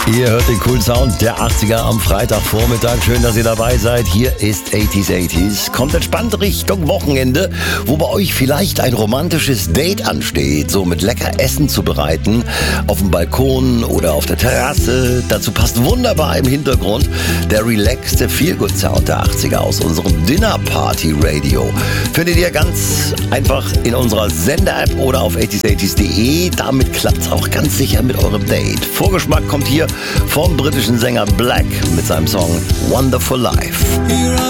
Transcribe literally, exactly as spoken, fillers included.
Ihr hört den coolen Sound der achtziger am Freitagvormittag. Schön, dass ihr dabei seid. Hier ist achtziger achtziger. Kommt entspannt Richtung Wochenende, wo bei euch vielleicht ein romantisches Date ansteht, so mit lecker Essen zu bereiten, auf dem Balkon oder auf der Terrasse. Dazu passt wunderbar im Hintergrund der relaxte Feel-Good-Sound der achtziger aus unserem Dinner-Party-Radio. Findet ihr ganz einfach in unserer Sender-App oder auf achtziger achtziger punkt de. Damit klappt es auch ganz sicher mit eurem Date. Vorgeschmack kommt hier vom britischen Sänger Black mit seinem Song Wonderful Life.